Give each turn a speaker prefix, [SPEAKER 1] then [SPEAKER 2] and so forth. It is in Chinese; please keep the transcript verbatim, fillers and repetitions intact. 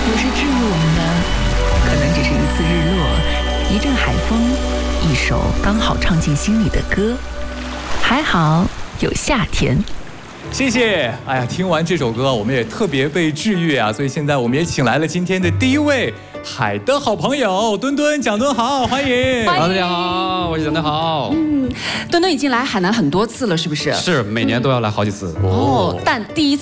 [SPEAKER 1] 有时治愈我们的，可能只是一次日落，一阵海风，一首刚好唱进心里的歌。还好有夏天。
[SPEAKER 2] 谢谢。哎呀，听完这首歌，我们也特别被治愈啊！所以现在我们也请来了今天的第一位海的好朋友墩墩，蒋墩好，欢迎。
[SPEAKER 3] 好，大家好，我是蒋墩好。
[SPEAKER 4] 嗯，墩墩已经来海南很多次了，是不是？
[SPEAKER 3] 是，每年都要来好几次。
[SPEAKER 4] 哦，但第一次。